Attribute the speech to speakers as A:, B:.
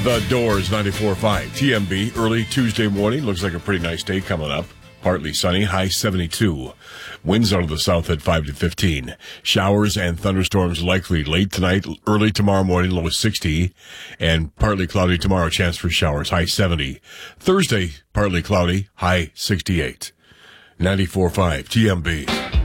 A: The Doors 94.5 TMB. Early Tuesday morning. Looks like a pretty nice day coming up. Partly sunny, high 72. Winds out of the south at 5 to 15. Showers and thunderstorms likely late tonight, early tomorrow morning, low 60. And partly cloudy tomorrow, chance for showers, high 70. Thursday, partly cloudy, high 68. 94.5 TMB.